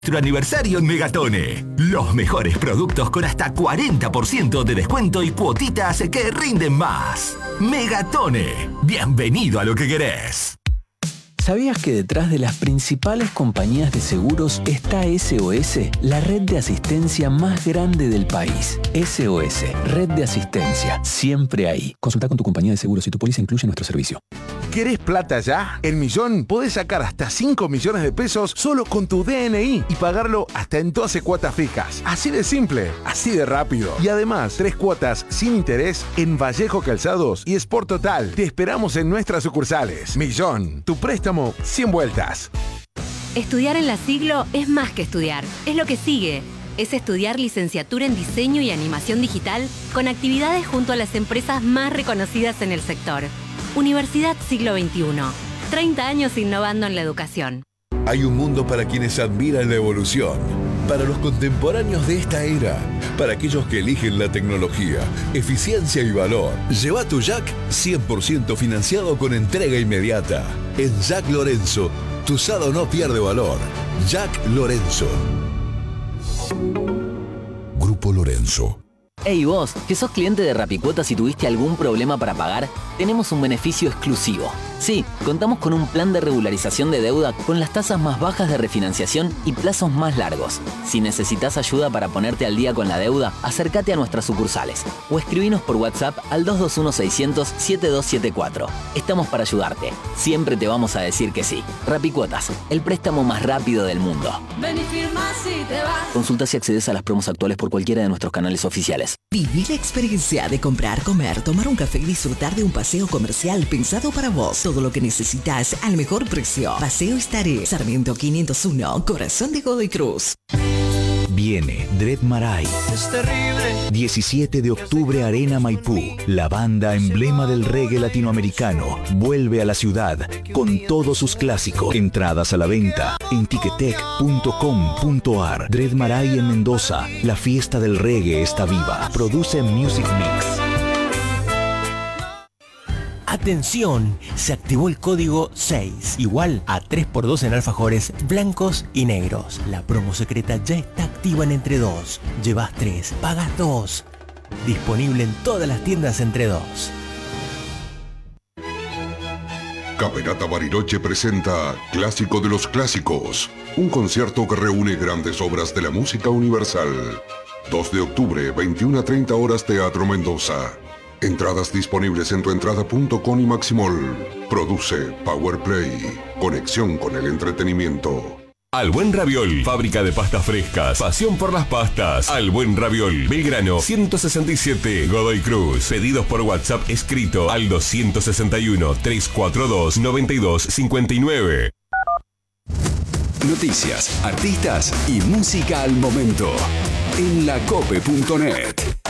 Nuestro aniversario en Megatone. Los mejores productos con hasta 40% de descuento y cuotitas que rinden más. Megatone. Bienvenido a lo que querés. ¿Sabías que detrás de las principales compañías de seguros está SOS, la red de asistencia más grande del país? SOS, red de asistencia, siempre ahí. Consulta con tu compañía de seguros si tu póliza incluye nuestro servicio. ¿Querés plata ya? En Millón podés sacar hasta 5 millones de pesos solo con tu DNI y pagarlo hasta en 12 cuotas fijas. Así de simple, así de rápido. Y además, 3 cuotas sin interés en Vallejo Calzados y Sport Total. Te esperamos en nuestras sucursales. Millón, tu préstamo 100 vueltas. Estudiar en La Siglo es más que estudiar, es lo que sigue. Es estudiar licenciatura en diseño y animación digital con actividades junto a las empresas más reconocidas en el sector. Universidad Siglo XXI. 30 años innovando en la educación. Hay un mundo para quienes admiran la evolución, para los contemporáneos de esta era, para aquellos que eligen la tecnología, eficiencia y valor. Lleva tu Jack 100% financiado con entrega inmediata. En Jack Lorenzo, tu usado no pierde valor. Jack Lorenzo. Grupo Lorenzo. Hey vos, que sos cliente de Rapicuotas y tuviste algún problema para pagar, tenemos un beneficio exclusivo. Sí, contamos con un plan de regularización de deuda con las tasas más bajas de refinanciación y plazos más largos. Si necesitas ayuda para ponerte al día con la deuda, acércate a nuestras sucursales o escribinos por WhatsApp al 221-600-7274. Estamos para ayudarte. Siempre te vamos a decir que sí. Rapicuotas, el préstamo más rápido del mundo. Ven y firma si te vas. Consulta si accedes a las promos actuales por cualquiera de nuestros canales oficiales. Viví la experiencia de comprar, comer, tomar un café y disfrutar de un paseo comercial pensado para vos. Todo lo que necesitas al mejor precio. Paseo Estaré, Sarmiento 501, Corazón de Godoy Cruz. Viene Dread Marai. Es terrible. 17 de octubre, Arena Maipú. La banda emblema del reggae latinoamericano vuelve a la ciudad con todos sus clásicos. Entradas a la venta en ticketek.com.ar. Dread Marai en Mendoza. La fiesta del reggae está viva. Produce Music Mix. Atención, se activó el código 6, igual a 3x2 en alfajores blancos y negros. La promo secreta ya está activa en Entre 2. Llevas 3, pagas 2. Disponible en todas las tiendas Entre 2. Camerata Bariloche presenta Clásico de los Clásicos, un concierto que reúne grandes obras de la música universal. 2 de octubre, 21 a 30 horas, Teatro Mendoza. Entradas disponibles en tuentrada.com y Maximol. Produce Powerplay. Conexión con el entretenimiento. Al Buen Raviol, fábrica de pastas frescas, pasión por las pastas. Al Buen Raviol, Belgrano 167, Godoy Cruz. Pedidos por WhatsApp escrito al 261-342-9259. Noticias, artistas y música al momento en lacope.net.